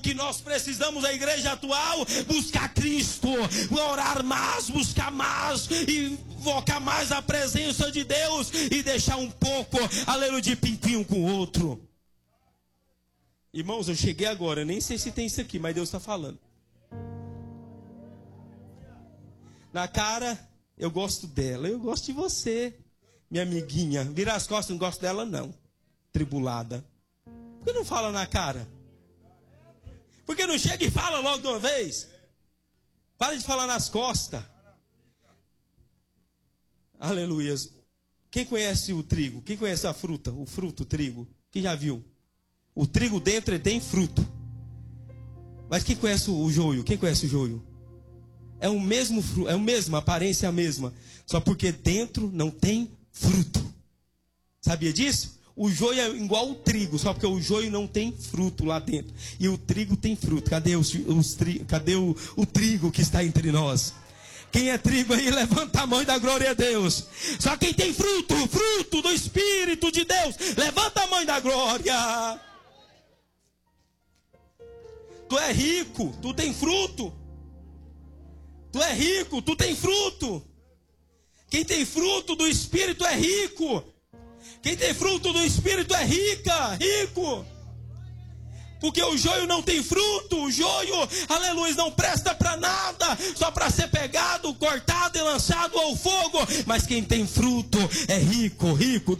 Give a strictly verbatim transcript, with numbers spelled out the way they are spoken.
que nós precisamos, a igreja atual, buscar Cristo, orar mais, buscar mais, invocar mais a presença de Deus e deixar um pouco, aleluia, de pimpinho com o outro. Irmãos, eu cheguei agora, eu nem sei se tem isso aqui, mas Deus está falando. Na cara, eu gosto dela, eu gosto de você, minha amiguinha. Vira as costas, não gosto dela não, tribulada. Por que não fala na cara? Por que não chega e fala logo de uma vez? Para de falar nas costas. Aleluia. Quem conhece o trigo? Quem conhece a fruta? O fruto, o trigo? Quem já viu? O trigo dentro ele tem fruto. Mas quem conhece o joio? Quem conhece o joio? É o mesmo fruto, é o mesmo, a aparência é a mesma. Só porque dentro não tem fruto. Sabia disso? O joio é igual ao trigo, só porque o joio não tem fruto lá dentro. E o trigo tem fruto. Cadê, os, os tri, cadê o, o trigo que está entre nós? Quem é trigo aí, levanta a mão e dá glória a Deus. Só quem tem fruto, fruto do Espírito de Deus, levanta a mão e dá glória. Tu é rico, tu tem fruto. Tu é rico, tu tem fruto. Quem tem fruto do Espírito é rico. Quem tem fruto do Espírito é rica, rico. Porque o joio não tem fruto. O joio, aleluia, não presta para nada, só para ser pegado, cortado e lançado ao fogo. Mas quem tem fruto é rico, rico.